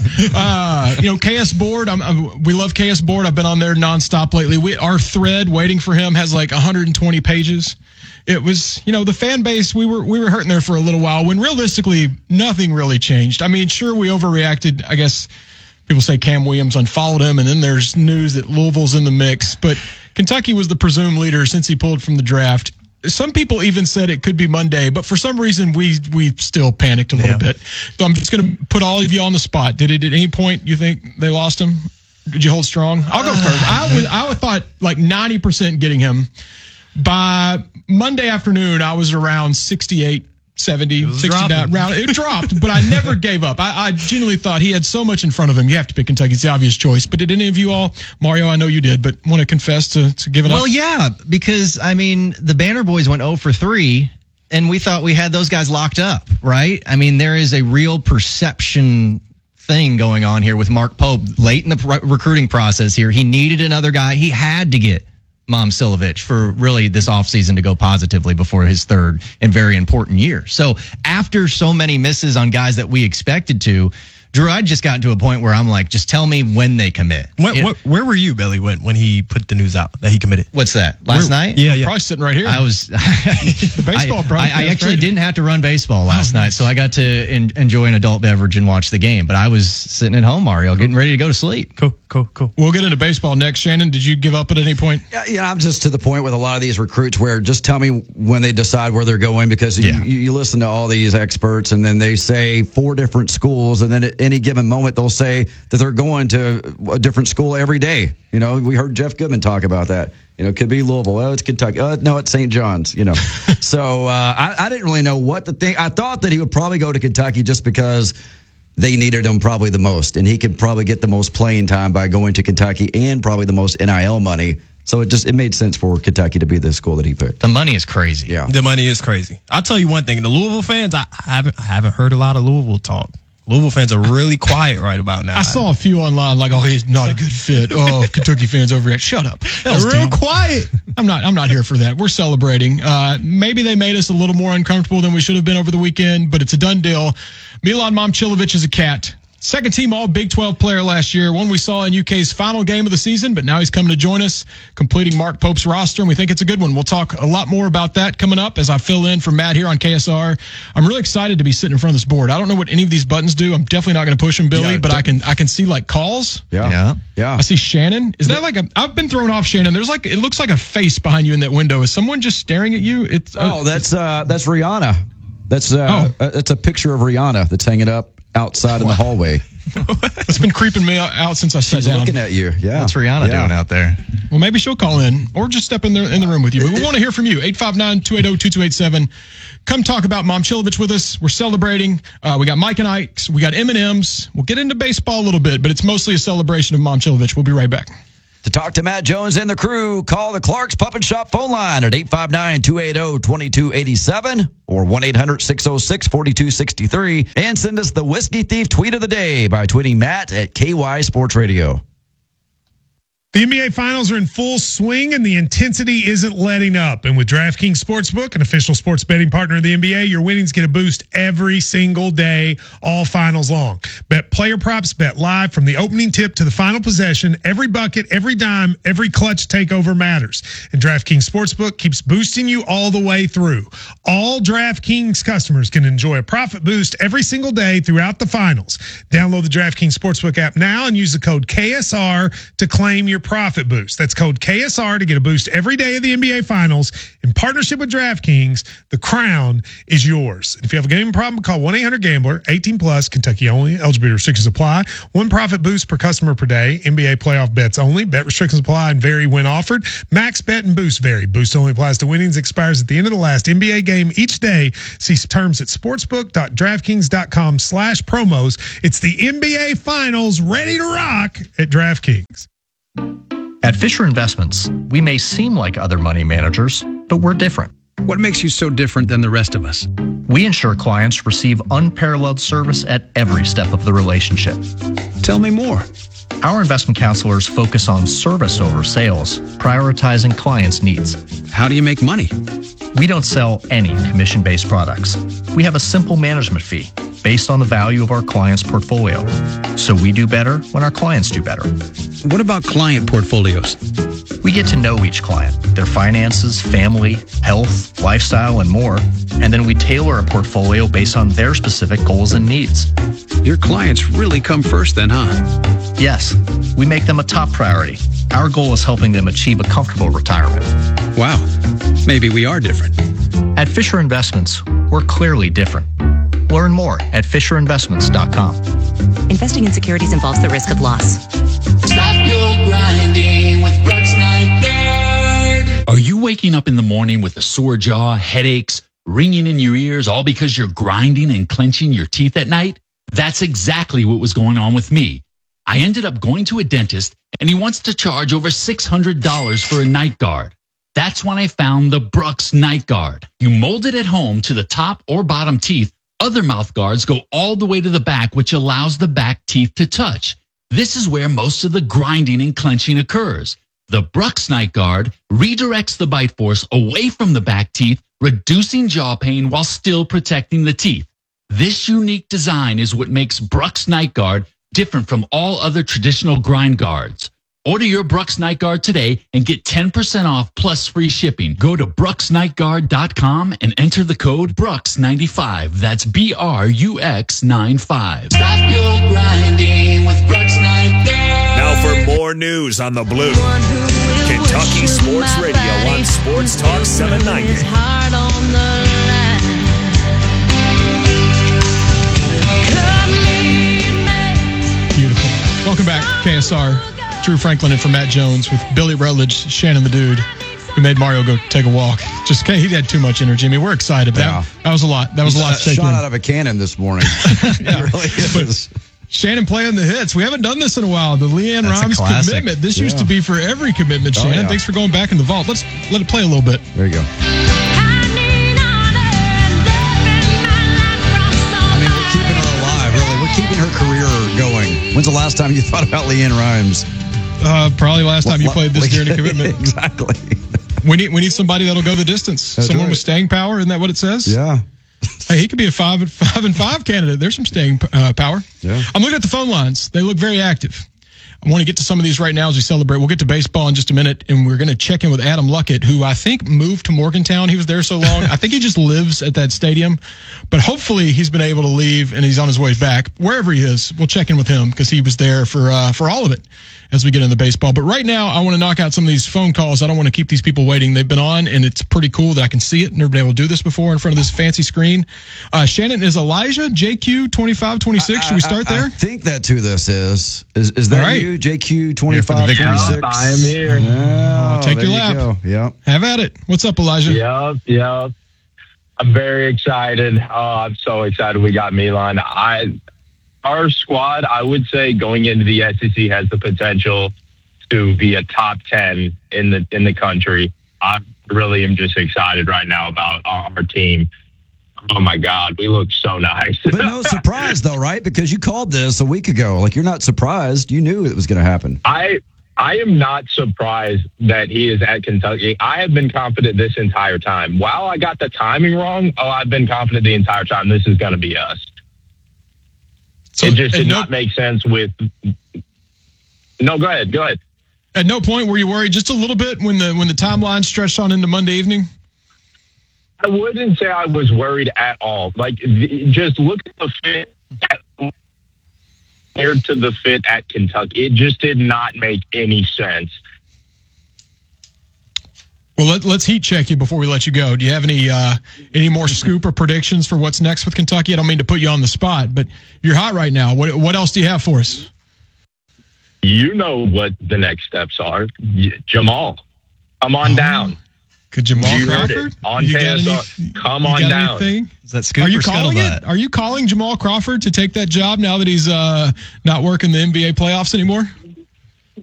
KS Board. We love KS Board. I've been on there nonstop lately. Our thread waiting for him has like 120 pages. It was, the fan base. We were hurting there for a little while. When realistically, nothing really changed. I mean, sure, we overreacted. I guess people say Cam Williams unfollowed him, and then there's news that Louisville's in the mix. But Kentucky was the presumed leader since he pulled from the draft. Some people even said it could be Monday, but for some reason we still panicked a little bit. So I'm just going to put all of you on the spot. Did it at any point you think they lost him? Did you hold strong? I'll go first. I thought like 90% getting him. By Monday afternoon, I was around 68, 70, 69 round. It dropped, but I never gave up. I genuinely thought he had so much in front of him. You have to pick Kentucky. It's the obvious choice. But did any of you all, Mario, I know you did, but want to confess to giving up? Well, yeah, because, the Banner Boys went 0 for 3, and we thought we had those guys locked up, right? There is a real perception thing going on here with Mark Pope late in the recruiting process here. He needed another guy. He had to get Mom Silvich for really this offseason to go positively before his third and very important year. So after so many misses on guys that we expected to, Drew, I'd just gotten to a point where I'm like, just tell me when they commit. Where were you, Billy, when he put the news out that he committed? What's that? Last night? Yeah. Probably sitting right here. I was. The baseball I actually didn't have to run baseball last night, so I got to enjoy an adult beverage and watch the game. But I was sitting at home, Mario, getting ready to go to sleep. Cool. We'll get into baseball next. Shannon, did you give up at any point? Yeah, I'm just to the point with a lot of these recruits where just tell me when they decide where they're going, because you listen to all these experts and then they say 4 different schools, and then at any given moment they'll say that they're going to a different school every day. We heard Jeff Goodman talk about that. It could be Louisville. Oh, it's Kentucky. No, it's St. John's. So I didn't really know what to think. I thought that he would probably go to Kentucky just because they needed him probably the most, and he could probably get the most playing time by going to Kentucky and probably the most NIL money. So it made sense for Kentucky to be the school that he picked. The money is crazy. Yeah, the money is crazy. I'll tell you one thing: the Louisville fans, I haven't heard a lot of Louisville talk. Louisville fans are really quiet right about now. I saw a few online like, "Oh, he's not a good fit." Oh, Kentucky fans overreact. Shut up. They're real quiet. I'm not here for that. We're celebrating. Maybe they made us a little more uncomfortable than we should have been over the weekend, but it's a done deal. Milan Momcilovic is a cat. Second team all Big 12 player last year, one we saw in UK's final game of the season, but now he's coming to join us, completing Mark Pope's roster, and we think it's a good one. We'll talk a lot more about that coming up as I fill in for Matt here on KSR. I'm really excited to be sitting in front of this board. I don't know what any of these buttons do. I'm definitely not going to push them, Billy, but I can see like calls. Yeah. I see Shannon. Is that I've been thrown off, Shannon. It looks like a face behind you in that window. Is someone just staring at you? That's Rihanna. That's a picture of Rihanna that's hanging up outside in the hallway. It's been creeping me out since I sat down. Looking at you. Yeah. What's Rihanna doing out there? Well, maybe she'll call in or just step in the room with you. But we want to hear from you. 859-280-2287. Come talk about Momcilovic with us. We're celebrating. We got Mike and Ike's. We got M&M's. We'll get into baseball a little bit, but it's mostly a celebration of Momcilovic. We'll be right back. To talk to Matt Jones and the crew, call the Clark's Pup and Shop phone line at 859-280-2287 or 1-800-606-4263, and send us the Whiskey Thief tweet of the day by tweeting Matt at KY Sports Radio. The NBA Finals are in full swing, and the intensity isn't letting up. And with DraftKings Sportsbook, an official sports betting partner of the NBA, your winnings get a boost every single day, all finals long. Bet player props, bet live from the opening tip to the final possession. Every bucket, every dime, every clutch takeover matters. And DraftKings Sportsbook keeps boosting you all the way through. All DraftKings customers can enjoy a profit boost every single day throughout the finals. Download the DraftKings Sportsbook app now and use the code KSR to claim your profit boost. That's code KSR to get a boost every day of the NBA Finals. In partnership with DraftKings, the crown is yours. If you have a gambling problem, call 1-800-GAMBLER, 18 plus, Kentucky only. Eligibility restrictions apply. One profit boost per customer per day. NBA playoff bets only. Bet restrictions apply and vary when offered. Max bet and boost vary. Boost only applies to winnings. Expires at the end of the last NBA game each day. See terms at sportsbook.draftkings.com/promos. It's the NBA Finals ready to rock at DraftKings. At Fisher Investments, we may seem like other money managers, but we're different. What makes you so different than the rest of us? We ensure clients receive unparalleled service at every step of the relationship. Tell me more. Our investment counselors focus on service over sales, prioritizing clients' needs. How do you make money? We don't sell any commission-based products. We have a simple management fee based on the value of our client's portfolio. So we do better when our clients do better. What about client portfolios? We get to know each client, their finances, family, health, lifestyle, and more. And then we tailor a portfolio based on their specific goals and needs. Your clients really come first then, huh? Yes, we make them a top priority. Our goal is helping them achieve a comfortable retirement. Wow, maybe we are different. At Fisher Investments, we're clearly different. Learn more at FisherInvestments.com. Investing in securities involves the risk of loss. Stop your grinding with Brooks Nightguard. Are you waking up in the morning with a sore jaw, headaches, ringing in your ears, all because you're grinding and clenching your teeth at night? That's exactly what was going on with me. I ended up going to a dentist, and he wants to charge over $600 for a night guard. That's when I found the Brooks Night Guard. You mold it at home to the top or bottom teeth. Other mouth guards go all the way to the back, which allows the back teeth to touch. This is where most of the grinding and clenching occurs. The Brooks Night Guard redirects the bite force away from the back teeth, reducing jaw pain while still protecting the teeth. This unique design is what makes Brooks Night Guard different from all other traditional grind guards. Order your Brooks Night Guard today and get 10% off plus free shipping. Go to brooksnightguard.com and enter the code Brooks95. That's BRUX95. Stop your grinding with Brooks Night Guard. Now for more news on the Blue. Kentucky Sports Radio on Sports Talk 790. Beautiful. Welcome back, KSR. Drew Franklin and for Matt Jones with Billy Rutledge, Shannon the Dude, who made Mario go take a walk. Just he had too much energy. I mean, we're excited. That was a lot. That was a lot to take shot in. out of a cannon this morning. Yeah. It really is. Shannon playing the hits. We haven't done this in a while. The Leanne Rhymes commitment. This used to be for every commitment, Shannon. Thanks for going back in the vault. Let's let it play a little bit. There you go. Keeping her career going. When's the last time you thought about Leanne Rhymes? Probably last time you played this during a commitment. Exactly. We need somebody that'll go the distance. Someone with staying power. Isn't that what it says? Yeah. Hey, he could be a 5-and-5 candidate. There's some staying power. Yeah. I'm looking at the phone lines. They look very active. I want to get to some of these right now as we celebrate. We'll get to baseball in just a minute, and we're going to check in with Adam Luckett, who I think moved to Morgantown. He was there so long. I think he just lives at that stadium, but hopefully he's been able to leave and he's on his way back. Wherever he is, we'll check in with him because he was there for all of it as we get into baseball. But right now, I want to knock out some of these phone calls. I don't want to keep these people waiting. They've been on, and it's pretty cool that I can see it. Never been able to do this before in front of this fancy screen. Shannon, is Elijah JQ2526? Should we start there? I think that's who this is. Is that right. you, JQ2526? I am here. Yeah, take your lap. Yep. Have at it. What's up, Elijah? Yep. I'm very excited. I'm so excited we got Milan. Our squad, I would say, going into the SEC has the potential to be a top 10 in the country. I really am just excited right now about our team. Oh my God, we look so nice. But no surprise though, right? Because you called this a week ago. Like, you're not surprised. You knew it was going to happen. I I am not surprised that he is at Kentucky. I have been confident this entire time. While I got the timing wrong, I've been confident the entire time this is going to be us. So it just did not make sense with... No, go ahead. At no point were you worried just a little bit when the timeline stretched on into Monday evening? I wouldn't say I was worried at all. Like, just look at the fit compared to the fit at Kentucky. It just did not make any sense. Well, let's heat check you before we let you go. Do you have any more scoop or predictions for what's next with Kentucky? I don't mean to put you on the spot, but you're hot right now. What else do you have for us? You know what the next steps are. Jamal, come on down. Could Jamal Crawford? On KSR. Come on down. Is that scoop Are you or calling scuttlebutt? it? Are you calling Jamal Crawford to take that job now that he's not working the NBA playoffs anymore?